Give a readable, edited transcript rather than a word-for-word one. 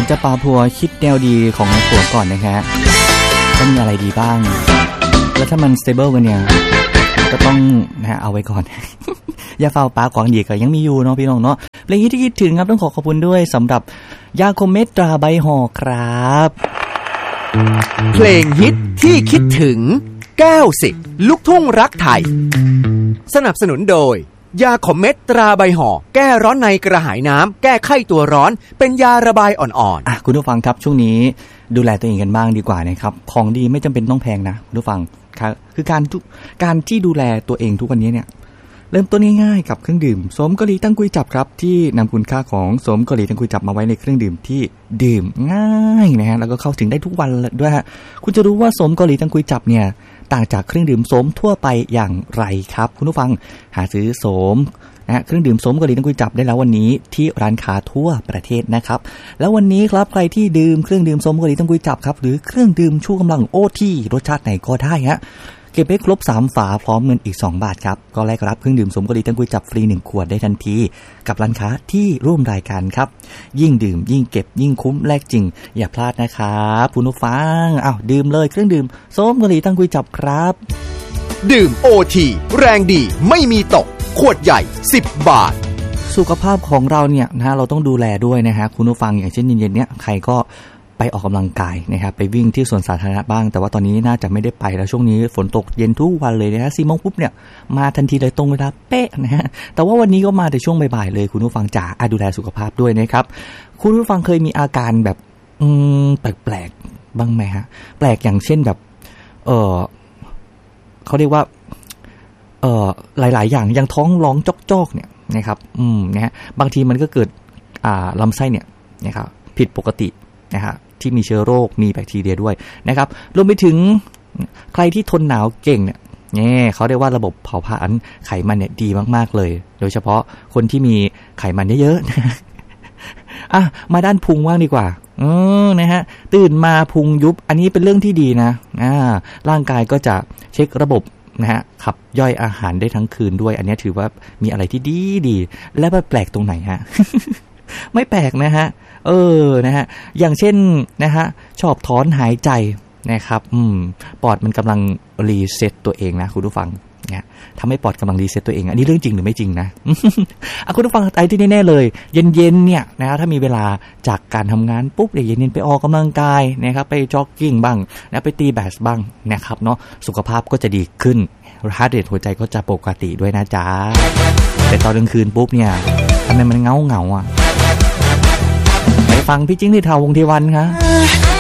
จะปาผัวคิดแนวดีของผัวก่อนนะฮะต้องมีอะไรดีบ้างแล้วถ้ามัน stable กันเนี่ยก็ต้องนะเอาไว้ก่อน อย่าเฝ้าปาของดีก็ยังมีอยู่เนาะพี่น้องเนาะเพลงที่คิดถึงครับต้องขอบคุณด้วยสำหรับยาคมเมตราใบห่อครับเพลงฮิตที่คิดถึง90ลูกทุ่งรักไทยสนับสนุนโดยยาขมเม็ดตราใบห่อแก้ร้อนในกระหายน้ำแก้ไข้ตัวร้อนเป็นยาระบายอ่อนๆคุณผู้ฟังครับช่วงนี้ดูแลตัวเองกันบ้างดีกว่านะครับของดีไม่จำเป็นต้องแพงนะคุณผู้ฟังคือการที่ดูแลตัวเองทุกวันนี้เนี่ยเริ่มต้นง่ายๆกับเครื่องดื่มโสมเกาหลีตั้งกุยจับครับที่นำคุณค่าของโสมเกาหลีตั้งกุยจับมาไว้ในเครื่องดื่มที่ดื่มง่ายนะฮะแล้วก็เข้าถึงได้ทุกวันด้วยฮะคุณจะรู้ว่าโสมเกาหลีตั้งกุยจับเนี่ยต่างจากเครื่องดื่มโสมทั่วไปอย่างไรครับคุณผู้ฟังหาซื้อโสมนะเครื่องดื่มโสมเกาหลีตั้งกุยจับได้แล้ววันนี้ที่ร้านค้าทั่วประเทศนะครับแล้ววันนี้ครับใครที่ดื่มเครื่องดื่มโสมเกาหลีตั้งกุยจับครับหรือเครื่องดื่มชูกำลังโอทีรสชาติไหนก็ได้ฮะเก็บให้ครบ3ฝาพร้อมเงินอีก2บาทครับก็แลกรับเครื่องดื่มโสมเกาหลีตั้งกุยจับฟรี1ขวดได้ทันทีกับร้านค้าที่ร่วมรายการครับยิ่งดื่มยิ่งเก็บยิ่งคุ้มแลกจริงอย่าพลาดนะครับคุณผู้ฟังดื่มเลยเครื่องดื่มโสมเกาหลีตั้งกุยจับครับดื่มโอทีแรงดีไม่มีตกขวดใหญ่10 บาทสุขภาพของเราเนี่ยนะเราต้องดูแลด้วยนะฮะคุณผู้ฟังอย่างเช่นเย็นๆเนี้ยใครก็ไปออกกำลังกายนะครับไปวิ่งที่สวนสาธารณะบ้างแต่ว่าตอนนี้น่าจะไม่ได้ไปแล้วช่วงนี้ฝนตกเย็นทุกวันเลยนะฮะ4 โมงปุ๊บเนี่ยมาทันทีเลยตรงเวลาเป๊ะนะฮะแต่ว่าวันนี้ก็มาแต่ช่วงบ่ายๆเลยคุณผู้ฟังจ๋าดูแลสุขภาพด้วยนะครับคุณผู้ฟังเคยมีอาการแบบแปลกๆบ้างไหมฮะแปลกอย่างเช่นแบบเขาเรียกว่าหลายๆอย่างยังท้องร้องจอกๆเนี่ยนะครับนะฮะบางทีมันก็เกิดลำไส้เนี่ยนะครับผิดปกตินะฮะที่มีเชื้อโรคมีแบคทีเรียด้วยนะครับรวมไปถึงใครที่ทนหนาวเก่งเนี่ยเขาเรียกว่าระบบเผาผลาญไขมันเนี่ยดีมากๆเลยโดยเฉพาะคนที่มีไขมันเยอะๆมาด้านพุงว่างดีกว่านะฮะตื่นมาพุงยุบอันนี้เป็นเรื่องที่ดีนะร่างกายก็จะเช็คระบบนะฮะขับย่อยอาหารได้ทั้งคืนด้วยอันนี้ถือว่ามีอะไรที่ดีและมันแปลกตรงไหนฮะ ไม่แปลกนะฮะนะฮะอย่างเช่นนะฮะชอบถอนหายใจนะครับปอดมันกำลังรีเซ็ตตัวเองนะคุณผู้ฟังเนี่ยทำให้ปอดกำลังรีเซ็ตตัวเองอันนี้เรื่องจริงหรือไม่จริงนะ คุณผู้ฟังไอ้ที่แน่ๆเลยเย็นๆเนี่ยนะถ้ามีเวลาจากการทำงานปุ๊บเย็นๆไปออกกำลังกายนะครับไปจ็อกกิ้งบ้างนะไปตีแบดบ้างนะครับเนาะสุขภาพก็จะดีขึ้นฮาร์ทเรทหัวใจก็จะปกติด้วยนะจ๊ะแต่ตอนกลางคืนปุ๊บเนี่ยทำไมมันเงาไปฟังพี่จิ้งหรีดเทาวงศ์เทวันครับ